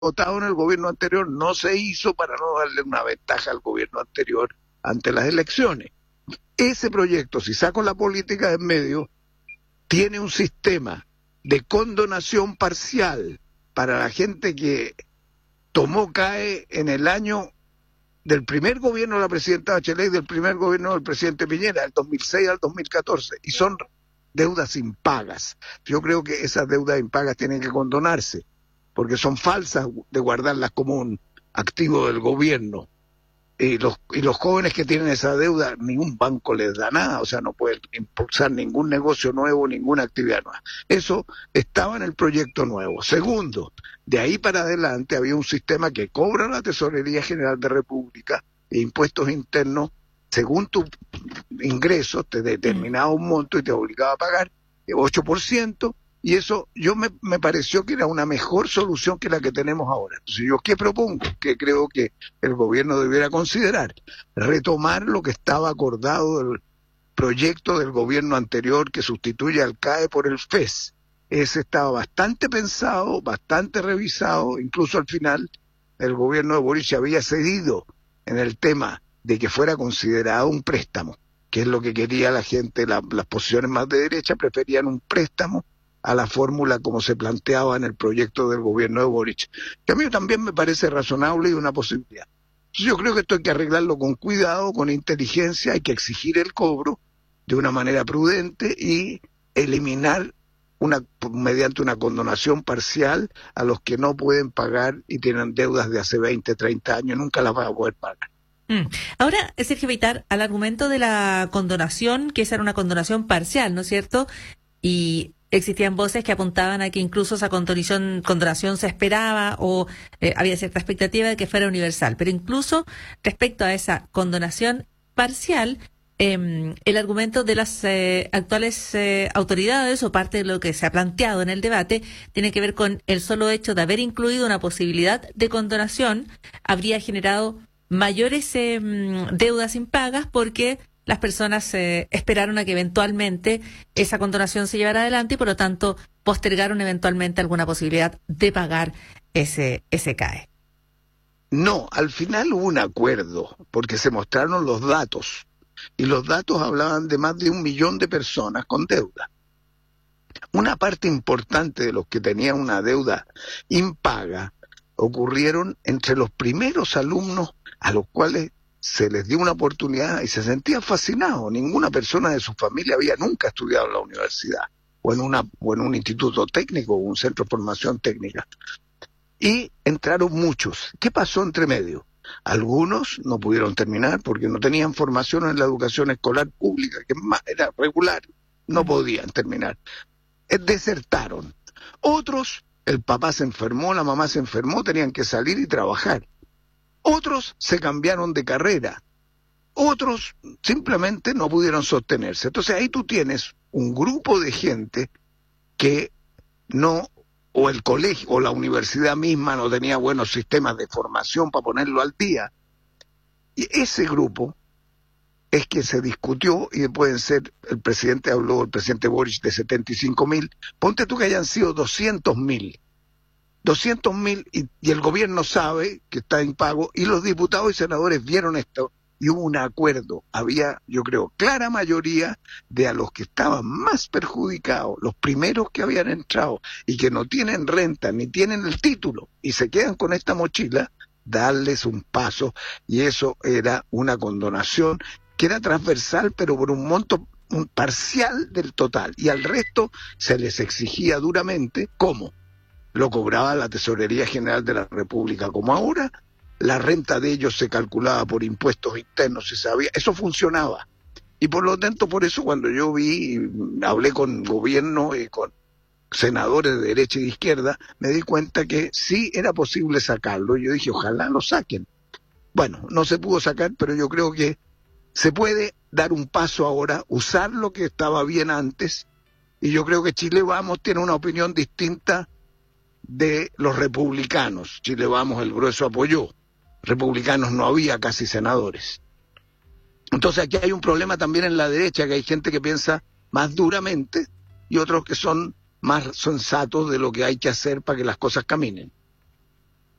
votado en el gobierno anterior no se hizo para no darle una ventaja al gobierno anterior ante las elecciones. Ese proyecto, si saco la política de en medio, tiene un sistema de condonación parcial para la gente que tomó CAE en el año del primer gobierno de la presidenta Bachelet y del primer gobierno del presidente Piñera, del 2006 al 2014, y son deudas impagas. Yo creo que esas deudas impagas tienen que condonarse, porque son falsas de guardarlas como un activo del gobierno. Y los jóvenes que tienen esa deuda, ningún banco les da nada, o sea, no pueden impulsar ningún negocio nuevo, ninguna actividad nueva. Eso estaba en el proyecto nuevo. Segundo, de ahí para adelante había un sistema que cobra la Tesorería General de República e impuestos internos, según tus ingresos, te determinaba un monto y te obligaba a pagar 8%, y eso me pareció que era una mejor solución que la que tenemos ahora. Entonces, ¿yo qué propongo? Que creo que el gobierno debiera considerar retomar lo que estaba acordado del proyecto del gobierno anterior que sustituye al CAE por el FES. Ese estaba bastante pensado, bastante revisado, incluso al final el gobierno de Boric había cedido en el tema de que fuera considerado un préstamo, que es lo que quería la gente. Las posiciones más de derecha preferían un préstamo a la fórmula como se planteaba en el proyecto del gobierno de Boric, que a mí también me parece razonable y una posibilidad. Entonces yo creo que esto hay que arreglarlo con cuidado, con inteligencia, hay que exigir el cobro de una manera prudente y eliminar mediante una condonación parcial a los que no pueden pagar y tienen deudas de hace 20, 30 años, nunca las van a poder pagar. Ahora, Sergio Bitar, al argumento de la condonación, que esa era una condonación parcial, ¿no es cierto? Y existían voces que apuntaban a que incluso esa condonación se esperaba o había cierta expectativa de que fuera universal. Pero incluso respecto a esa condonación parcial, el argumento de las actuales autoridades o parte de lo que se ha planteado en el debate tiene que ver con el solo hecho de haber incluido una posibilidad de condonación habría generado mayores deudas impagas porque las personas esperaron a que eventualmente esa condonación se llevara adelante y por lo tanto postergaron eventualmente alguna posibilidad de pagar ese CAE. No, al final hubo un acuerdo porque se mostraron los datos y los datos hablaban de más de 1 millón de personas con deuda. Una parte importante de los que tenían una deuda impaga ocurrieron entre los primeros alumnos a los cuales se les dio una oportunidad y se sentían fascinados. Ninguna persona de su familia había nunca estudiado en la universidad o en un instituto técnico o un centro de formación técnica. Y entraron muchos. ¿Qué pasó entre medio? Algunos no pudieron terminar porque no tenían formación en la educación escolar pública, que era regular, no podían terminar. Desertaron. Otros, el papá se enfermó, la mamá se enfermó, tenían que salir y trabajar. Otros se cambiaron de carrera, otros simplemente no pudieron sostenerse. Entonces ahí tú tienes un grupo de gente que no, o el colegio o la universidad misma no tenía buenos sistemas de formación para ponerlo al día. Y ese grupo es que se discutió y pueden ser, el presidente Boric de 75.000, ponte tú que hayan sido 200.000. 200.000 y el gobierno sabe que está impago y los diputados y senadores vieron esto y hubo un acuerdo. Había, yo creo, clara mayoría de a los que estaban más perjudicados, los primeros que habían entrado y que no tienen renta ni tienen el título y se quedan con esta mochila, darles un paso, y eso era una condonación que era transversal pero por un monto parcial del total, y al resto se les exigía duramente. ¿Cómo? Lo cobraba la Tesorería General de la República, como ahora. La renta de ellos se calculaba por impuestos internos, se sabía, eso funcionaba. Y por lo tanto, por eso cuando yo hablé con gobierno y con senadores de derecha y de izquierda, me di cuenta que sí era posible sacarlo. Y yo dije, ojalá lo saquen. Bueno, no se pudo sacar, pero yo creo que se puede dar un paso ahora, usar lo que estaba bien antes, y yo creo que Chile Vamos tiene una opinión distinta de los republicanos. Chile Vamos, el grueso apoyó. Republicanos no había casi senadores. Entonces aquí hay un problema también en la derecha, que hay gente que piensa más duramente y otros que son más sensatos de lo que hay que hacer para que las cosas caminen.